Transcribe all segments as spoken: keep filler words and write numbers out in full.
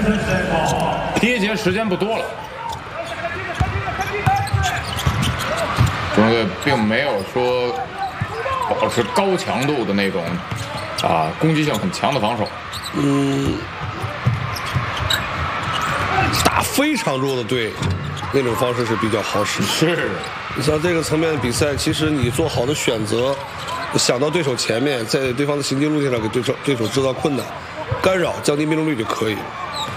第一节时间不多了，中国队并没有说保持高强度的那种啊攻击性很强的防守。 嗯，打非常弱的队，那种方式是比较好使。 是， 你像这个层面的比赛，其实你做好的选择，想到对手前面，在对方的行进路线上给对手对手制造困难、干扰，降低命中率就可以了。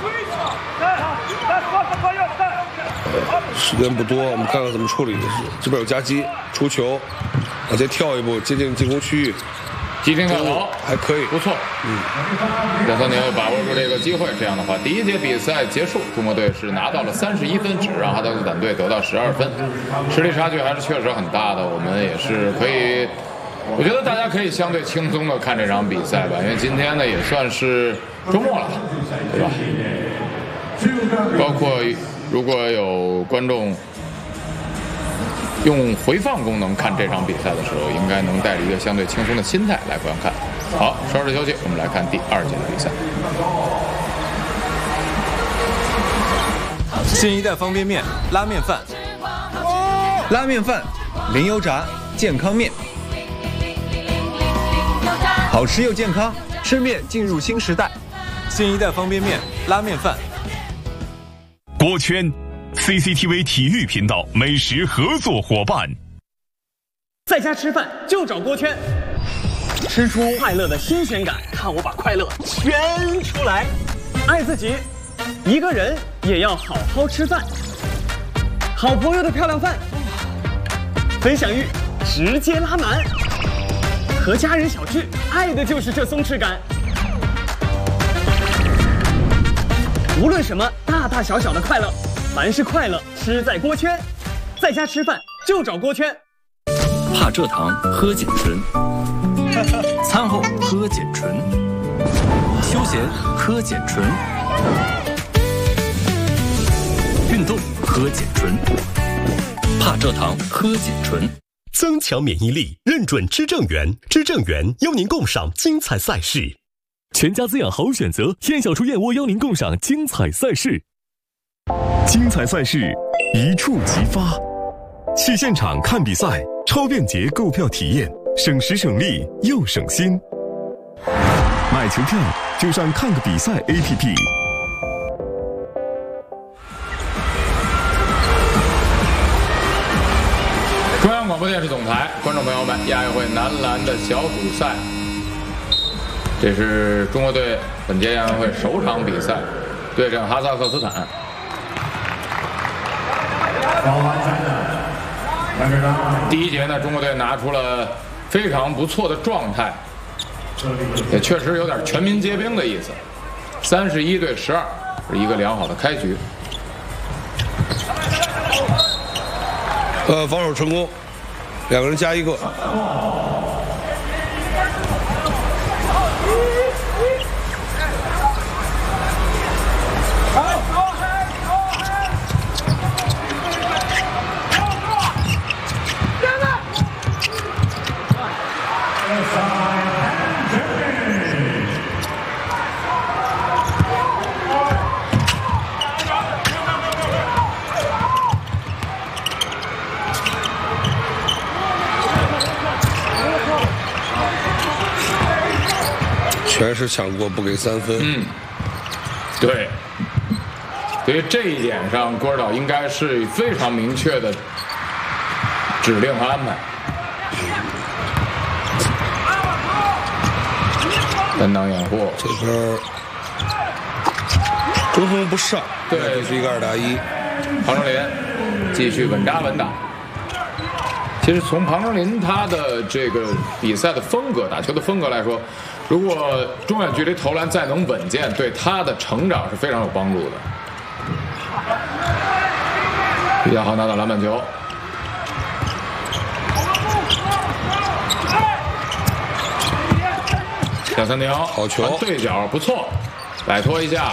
时间不多，我们看看怎么处理。这边有夹击，出球，往前跳一步，接近进攻区域， 击停跳投还可以， 不错。嗯，亚瑟尼奥把握住这个机会，这样的话，第一节比赛结束，中国队是拿到了三十一分，只让哈德斯坦队得到十二分，实力差距还是确实很大的。我们也是可以，我觉得大家可以相对轻松的看这场比赛吧，因为今天呢也算是周末了，对吧？包括如果有观众用回放功能看这场比赛的时候，应该能带着一个相对轻松的心态来观看。好，稍事休息，我们来看第二节的比赛。 新一代方便面拉面饭，拉面饭零油炸健康面，好吃又健康，吃面进入新时代。新一代方便面拉面饭。 锅圈 C C T V 体育频道美食合作伙伴。 在家吃饭就找锅圈，吃出快乐的新鲜感，看我把快乐圈出来。爱自己，一个人也要好好吃饭。好朋友的漂亮饭，分享欲直接拉满。和家人小聚，爱的就是这松弛感。无论什么大大小小的快乐，凡是快乐吃在锅圈。在家吃饭就找锅圈。 怕蔗糖喝碱醇，餐后喝碱醇，休闲喝碱醇，运动喝碱醇，怕蔗糖喝碱醇。 增强免疫力，认准知正源，知正源邀您共赏精彩赛事。 全家滋养好选择，燕小厨燕窝邀您共赏精彩赛事。精彩赛事一触即发，去现场看比赛，超便捷购票体验，省时省力又省心。买球票就上看个比赛 A P P。 中央广播电视总台，观众朋友们，亚运会男篮的小组赛，这是中国队本届亚运会首场比赛，对阵哈萨克斯坦。第一节呢，中国队拿出了非常不错的状态，也确实有点全民皆兵的意思。三十一对十二是一个良好的开局。 呃，防守成功，两个人加一个。全是抢过不给三分。 嗯，对。所以这一点上，郭指导应该是非常明确的指令和安排。担当掩护， 这边中锋不上， 对， 这是一个二打一。 庞成林继续稳扎稳打。其实从庞成林他的这个比赛的风格、打球的风格来说，如果中远距离投篮再能稳健，对他的成长是非常有帮助的。比较好拿到篮板球。小三条， 好球， 对角不错，摆脱一下。